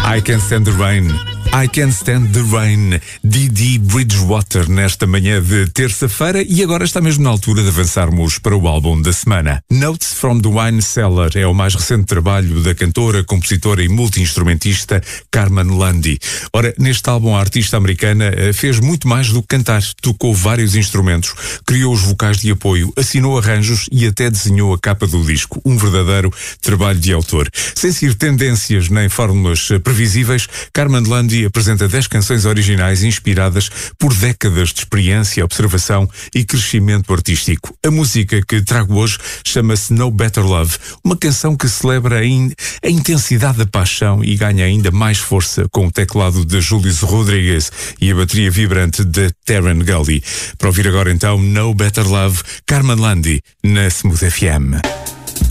I Can Stand the Rain. I Can Stand the Rain. Dee Bridgewater nesta manhã de terça-feira, e agora está mesmo na altura de avançarmos para o álbum da semana. Notes from the Wine Cellar é o mais recente trabalho da cantora, compositora e multi-instrumentista Carmen Lundy. Ora, neste álbum a artista americana fez muito mais do que cantar. Tocou vários instrumentos, criou os vocais de apoio, assinou arranjos e até desenhou a capa do disco. Um verdadeiro trabalho de autor. Sem seguir tendências nem fórmulas previsíveis, Carmen Lundy apresenta 10 canções originais inspiradas por décadas de experiência, observação e crescimento artístico. A música que trago hoje chama-se No Better Love, uma canção que celebra a intensidade da paixão e ganha ainda mais força com o teclado de Julius Rodriguez e a bateria vibrante de Terran Gully. Para ouvir agora então No Better Love, Carmen Lundy na Smooth FM.